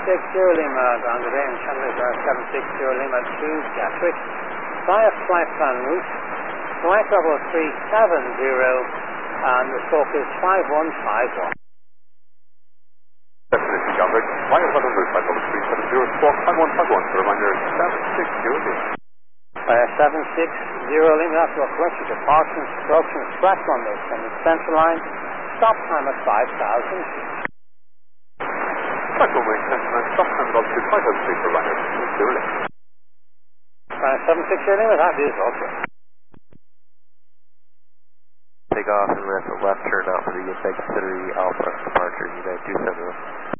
Lima, ground today in Chandler 760 Lima 2 Gatwick, via flight plan route, flight level 370, and the stroke is 5151. Destination Gatwick, flight level route, flight level 370, stroke 5151, for reminder 760 Lima. 760 Lima, after a collection departure instructions, track runway from the central line, stop time at 5,000 feet. Track runway, central line, stop time at altitude 5,000 feet, for reminder 760 Lima, that is okay. Take off and left turn out for the United City Alpha departure, United 271.